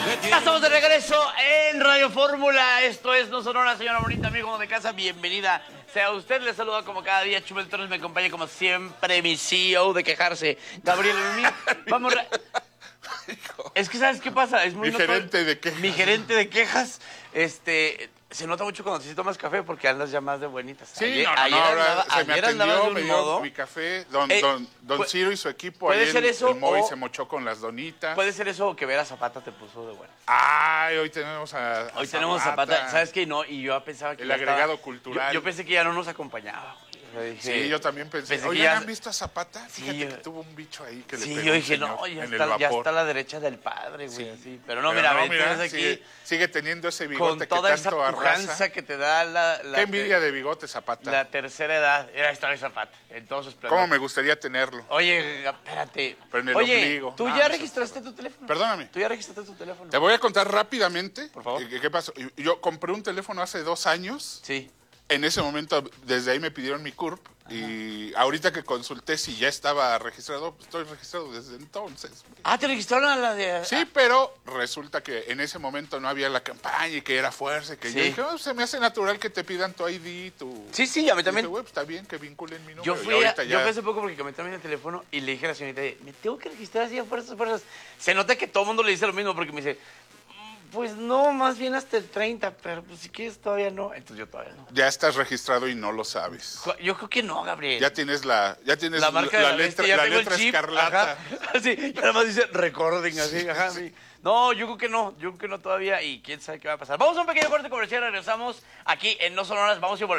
Ya estamos de regreso en Radio Fórmula. Esto es No Sonora, señora bonita, amigo de casa. Bienvenida sea usted. Le saluda como cada día Chumel Torres. Me acompaña como siempre mi CEO de quejarse, Gabriel Mimi. Vamos. Es que, ¿sabes qué pasa? Es muy Mi gerente de quejas. Mi gerente de quejas. Se nota mucho cuando te tomas café porque andas ya más de buenitas. Sí, ahora se me atendió, me dio mi café, don Ciro y su equipo, ahí el Moy se mochó con las donitas. Puede ser eso o que ver a Zapata te puso de buenas. Ay, hoy tenemos a Zapata. ¿Sabes qué? No, y yo pensaba que el agregado cultural. Yo pensé que ya no nos acompañaba. Sí, yo también pensé. Oye, ¿han visto a Zapata? Fíjate que tuvo un bicho ahí que le pegó. Sí, yo dije, no, ya está a la derecha del padre, güey. Sí. Pero no, mira, aquí sigue teniendo ese bigote con toda que tanto esa arrasa. pujanza que te da la Qué envidia de bigote, Zapata. La tercera edad. Era esta de Zapata. Entonces, ¿cómo me gustaría tenerlo? Oye, espérate. Pero en el ombligo. ¿Tú ya registraste tu teléfono? Perdóname. ¿Tú ya registraste tu teléfono? Te voy a contar rápidamente. Por favor. ¿Qué pasó? Yo compré un teléfono hace 2 años. Sí. En ese momento, desde ahí me pidieron mi CURP. Y ahorita que consulté si ya estaba registrado, pues estoy registrado desde entonces. Ah, ¿te registraron a la de...? Sí, pero resulta que en ese momento no había la campaña y que era fuerza. Que yo dije, se me hace natural que te pidan tu ID, tu... Sí, a mí también. Dije, pues está bien que vinculen mi número. Yo fui hace poco porque comenté también el teléfono y le dije a la señorita, me tengo que registrar así a fuerzas. Se nota que todo el mundo le dice lo mismo porque me dice... Pues no, más bien hasta el 30, pero pues si quieres todavía no. Entonces yo todavía no. Ya estás registrado y no lo sabes. Yo creo que no, Gabriel. Ya tienes la marca de la letra, bestia, la letra escarlata. Ajá. Sí, y además dice recording así, ajá, sí. No, yo creo que no todavía y quién sabe qué va a pasar. Vamos a un pequeño corte comercial, regresamos aquí en No Sonoras, vamos y volvemos.